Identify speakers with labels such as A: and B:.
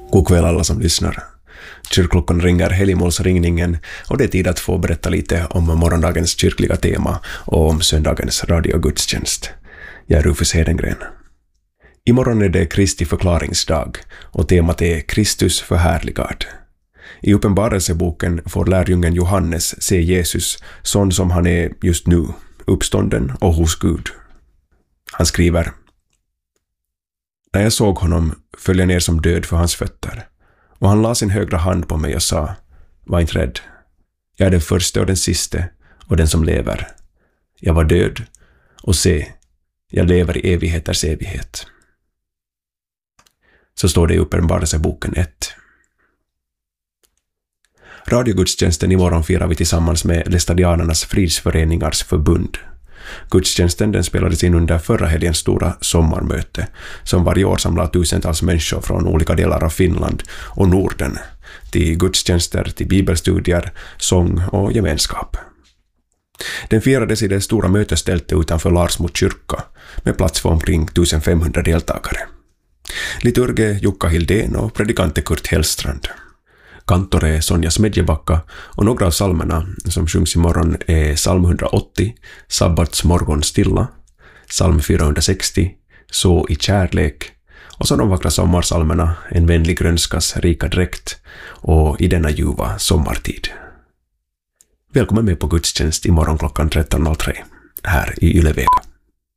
A: God kväll alla som lyssnar. Kyrkklockan ringer helgmålsringningen och det är tid att få berätta lite om morgondagens kyrkliga tema och om söndagens radiogudstjänst. Jag är Rufus Hedengren. Imorgon är det Kristi förklaringsdag och temat är Kristus förhärligad. I Uppenbarelseboken får lärjungen Johannes se Jesus sån som han är just nu, uppstånden och hos Gud. Han skriver: När jag såg honom föll jag ner som död för hans fötter, och han la sin högra hand på mig och sa: Var inte rädd. Jag är den första och den siste och den som lever. Jag var död, och se, jag lever i evigheters evighet. Så står det i Uppenbarelseboken 1. Radiogudstjänsten imorgon firar vi tillsammans med Lestadianernas fridsföreningars förbund. Gudstjänsten den spelades in under förra helgens stora sommarmöte som varje år samlar tusentals människor från olika delar av Finland och Norden till gudstjänster, till bibelstudier, sång och gemenskap. Den firades i det stora mötestältet utanför Larsmo kyrka med plats för omkring 1500 deltagare. Liturg är Jukka Hildén och predikant är Kurt Hellstrand. Kantor är Sonja Smedjebacka och några av psalmerna som sjungs imorgon är psalm 180, Sabbats morgon stilla, psalm 460, Så i kärlek och så de vackra sommarsalmerna En vänlig grönskas rika dräkt och I denna ljuva sommartid. Välkommen med på gudstjänst imorgon klockan 13.03 här i Ylevega.